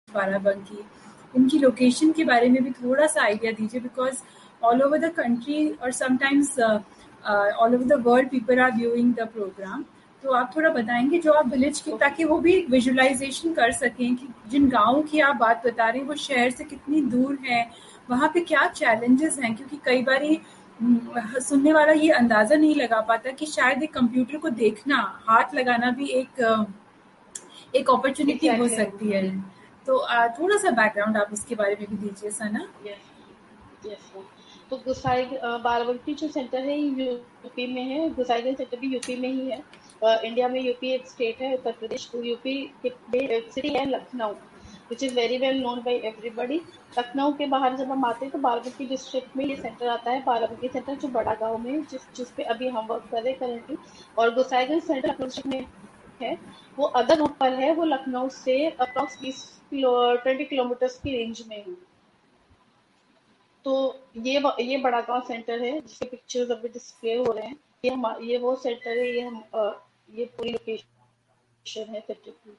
बाराबंकी, इनकी लोकेशन के बारे में भी थोड़ा सा आइडिया दीजिए, because all over the country और sometimes all over the world people are viewing the programme. तो आप थोड़ा बताएंगे जो आप विलेज की, ताकि वो भी विजुअलाइजेशन कर सकें कि जिन गाँव की आप बात बता रहे हैं वो शहर से कितनी दूर है, वहाँ पे क्या चैलेंजेस हैं, क्योंकि कई बार सुनने वाला ये अंदाजा नहीं लगा पाता कि शायद एक कंप्यूटर को देखना, हाथ लगाना भी एक अपॉर्चुनिटी हो एग्जैक्टली। सकती है। तो थोड़ा सा बैकग्राउंड आप उसके बारे में भी दीजिए सना। Yes, yes ma'am. तो गुसाई बाराबंकी जो सेंटर है ये यूपी में है, गुसाईगंज सेंटर भी यूपी में ही है। इंडिया में यूपी एक स्टेट है, उत्तर प्रदेश। तो यूपी के सिटी है Lucknow, which is very well known by everybody. Lucknow के बाहर जब हम आते हैं तो बाराबंकी डिस्ट्रिक्ट में ये सेंटर आता है, बाराबंकी सेंटर जो बड़ा गांव में है, जिस पे अभी हम वर्क कर रहे हैं करेंटली। और गुसाईगंज सेंटर लखनऊ डिस्ट्रिक्ट में है, वो अदर रूट पर है, वो लखनऊ से अप्रॉक्स 20 किलोमीटर की रेंज में है। तो ये बड़ा गांव सेंटर है जिसके पिक्चर्स अभी डिस्प्ले हो रहे हैं। ये वो सेंटर है, ये पूरी लोकेशन है सेंटर की।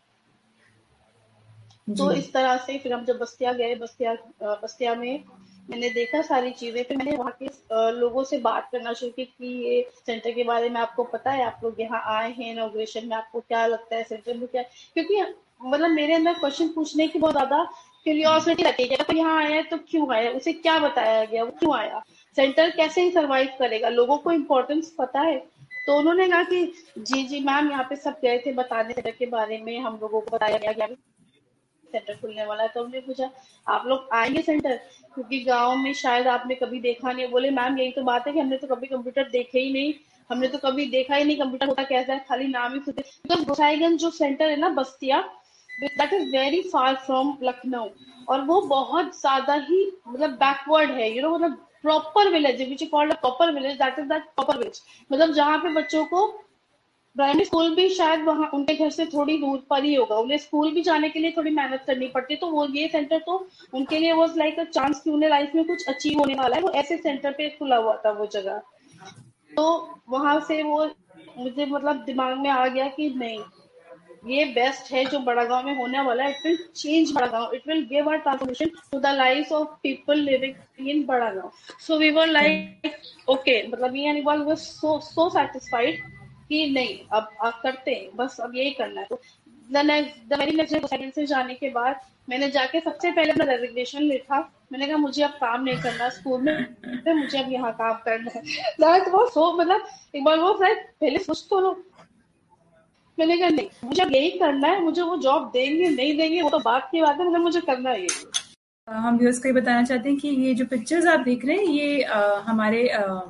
तो जी। इस तरह से फिर हम जब बस्तिया गए, बस्तिया में मैंने देखा सारी चीजें। फिर मैंने वहाँ के लोगों से बात करना शुरू की कि ये सेंटर के बारे में आपको पता है, आप लोग यहाँ आए हैं इनॉग्रेशन में, आपको क्या लगता है सेंटर में क्या है? क्योंकि मतलब मेरे अंदर क्वेश्चन पूछने की बहुत ज्यादा क्यूरियोसिटी रहती है कि अगर यहाँ आया है तो क्यों आया, उसे क्या बताया गया, वो क्यों आया, सेंटर कैसे ही सर्वाइव करेगा, लोगों को इम्पोर्टेंस पता है। तो उन्होंने कहा कि जी जी मैम, यहाँ पे सब गए थे बताने सेंटर के बारे में, हम लोगों को बताया गया कि सेंटर खुलने वाला है। तो हमने पूछा आप लोग आएंगे सेंटर, क्योंकि गांव में शायद आपने कभी देखा नहीं। बोले मैम यही तो बात है कि हमने तो कभी कंप्यूटर देखे ही नहीं, हमने तो कभी देखा ही नहीं कंप्यूटर होता कैसा है, खाली नाम ही सुनते। बिकॉज गोसाईगंज जो सेंटर है ना Bastia, that is very far from Lucknow. और वो बहुत ज्यादा ही मतलब बैकवर्ड है, मतलब proper village which called proper village, that is that proper village. मतलब जहाँ पे बच्चों को प्राइमरी स्कूल भी शायद वहां उनके घर से थोड़ी दूर पर ही होगा, उन्हें स्कूल भी जाने के लिए थोड़ी मेहनत करनी पड़ती है। तो वो ये सेंटर तो उनके लिए वाज लाइक अ चांस कि उन्हें लाइफ में कुछ अचीव होने वाला है, वो ऐसे सेंटर पे खुला हुआ था वो जगह। तो वहां से वो मुझे मतलब दिमाग में आ गया कि नहीं, ये बेस्ट है जो बड़ा गांव में होने वाला है। इट विल चेंज बड़ा गांव, it will give a transformation to the life of people living in बड़ा गांव। So we were like okay, मतलब me and was so so satisfied कि नहीं, अब करते हैं, बस अब यही करना है। तो the very next day second से जाने के बाद मैंने जाके सबसे पहले अपना रेजिग्नेशन लिखा। मैंने कहा मुझे अब काम नहीं करना स्कूल में, मुझे अब यहाँ काम करना है। दैट वाज सो मतलब एक बार वो लाइक पहले सोच तो लो। मैंने कहा नहीं, मुझे अब यही करना है, मुझे वो जॉब देंगे नहीं देंगे वो तो बात की बात है, मतलब मुझे करना है ये। हम व्यूअर्स को ये बताना चाहते हैं कि ये जो पिक्चर्स आप देख रहे हैं ये हमारे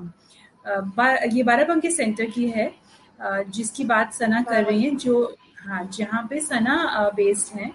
ये बाराबंकी सेंटर की है, जिसकी बात सना कर रही है, बाराबंकी। जो हाँ जहाँ पे सना बेस्ड है।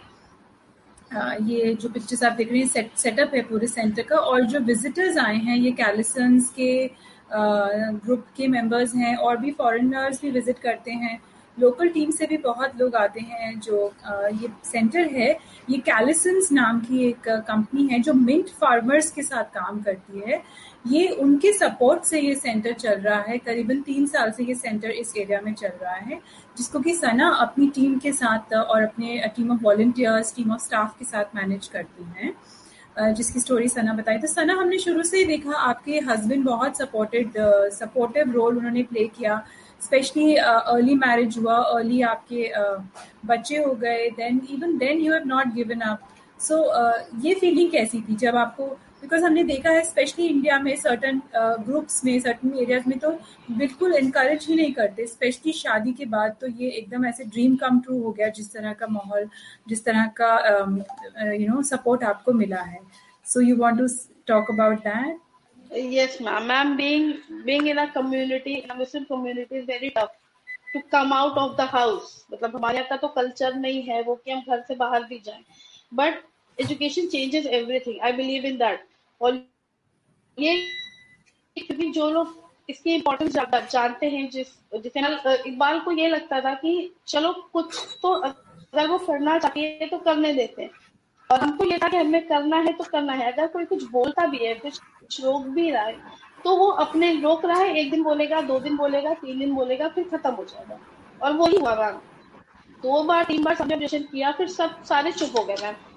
ये जो पिक्चर्स आप देख रहे हैं सेटअप है पूरे सेंटर का, और जो विजिटर्स आए हैं ये कैलिसंस के ग्रुप के मेंबर्स हैं, और भी फॉरेनर्स भी विजिट करते हैं, लोकल टीम से भी बहुत लोग आते हैं। जो ये सेंटर है, ये कैलिसंस नाम की एक कंपनी है जो मिंट फार्मर्स के साथ काम करती है। ये उनके सपोर्ट से ये सेंटर चल रहा है, करीबन 3 साल से ये सेंटर इस एरिया में चल रहा है, जिसको कि सना अपनी टीम के साथ और अपने team of volunteers, team of staff के साथ मैनेज करती हैं, जिसकी स्टोरी सना बताई। तो सना, हमने शुरू से ही देखा आपके हस्बैंड बहुत सपोर्टिव रोल उन्होंने प्ले किया, स्पेशली अर्ली मैरिज हुआ, अर्ली आपके बच्चे हो गए, then even then you have not given up. सो ये फीलिंग कैसी थी जब आपको, बिकॉज हमने देखा है स्पेशली इंडिया में सर्टन ग्रुप्स में, सर्टन एरियाज में तो बिल्कुल इनकरेज ही नहीं करते, स्पेशली शादी के बाद तो ये एकदम ऐसे ड्रीम कम ट्रू हो गया, जिस तरह का माहौल, जिस तरह का सपोर्ट आपको मिला है। So you want to talk about that? Yes, ma'am. Ma'am, being in a community, in a Muslim community, is very tough to come out of the house. मतलब हमारे यहाँ का तो कल्चर नहीं है वो कि हम घर से बाहर भी जाएं, but education changes everything, I believe in that. और ये क्योंकि जो लोग इसकी इम्पोर्टेंस जानते हैं, जिसे ना इकबाल को ये लगता था कि चलो कुछ तो अगर वो करना चाहती है तो करने देते हैं, और हमको ये था कि हमें करना है तो करना है। अगर कोई कुछ बोलता भी है, कुछ रोक भी रहा है, तो वो अपने रोक रहा है, 1 दिन बोलेगा, 2 दिन बोलेगा, 3 दिन बोलेगा, फिर खत्म हो जाएगा। और वो ही हुआ मैम, 2 बार 3 बार सबने ऑब्जेक्शन किया, फिर सब सारे चुप हो गए मैम।